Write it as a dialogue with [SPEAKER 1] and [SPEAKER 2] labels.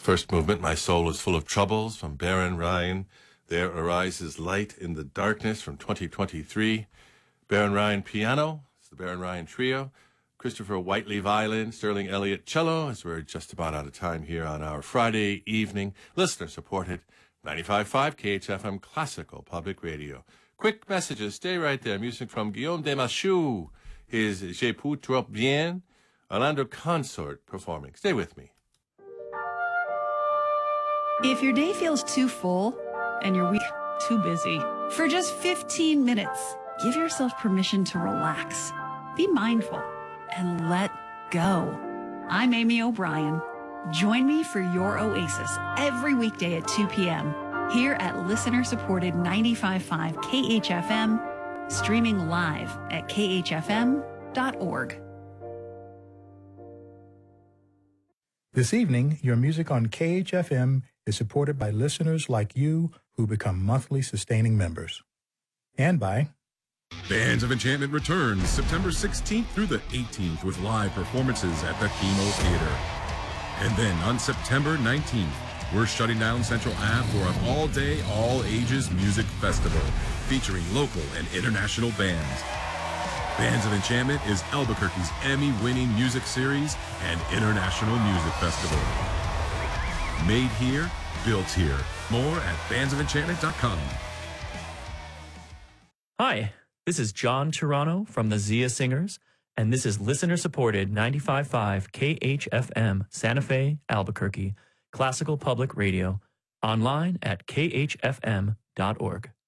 [SPEAKER 1] First movement, My Soul is Full of Troubles, from Baron Ryan. There Arises Light in the Darkness, from 2023. Baron Ryan piano, it's the Baron Ryan trio. Christopher Whiteley violin, Sterling Elliott cello, as we're just about out of time here on our Friday evening. Listener supported, 95.5 KHFM Classical Public Radio. Quick messages, stay right there. Music from Guillaume Desmachou, his Je peux trop bien, Orlando Consort performing. Stay with me.
[SPEAKER 2] If your day feels too full and your week too busy, for just 15 minutes, give yourself permission to relax. Be mindful and let go. I'm Amy O'Brien. Join me for your oasis every weekday at 2 p.m. here at listener-supported 95.5 KHFM, streaming live at khfm.org.
[SPEAKER 3] This evening, your music on KHFM is supported by listeners like you who become monthly sustaining members. And by
[SPEAKER 4] Bands of Enchantment returns September 16th through the 18th with live performances at the Chemo Theater. And then on September 19th, we're shutting down Central Ave for an all-day, all-ages music festival featuring local and international bands. Bands of Enchantment is Albuquerque's Emmy-winning music series and international music festival. Made here, built here. More at bandsofenchantment.com.
[SPEAKER 5] Hi, this is John Turano from the Zia Singers, and this is listener-supported 95.5 KHFM Santa Fe, Albuquerque, Classical Public Radio, online at khfm.org.